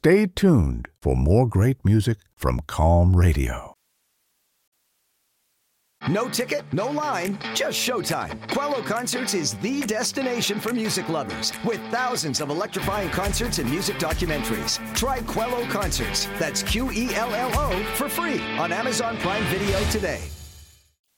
Stay tuned for more great music from Calm Radio. No ticket, no line, just showtime. Quello Concerts is the destination for music lovers with thousands of electrifying concerts and music documentaries. Try Quello Concerts, that's Quello, for free on Amazon Prime Video today.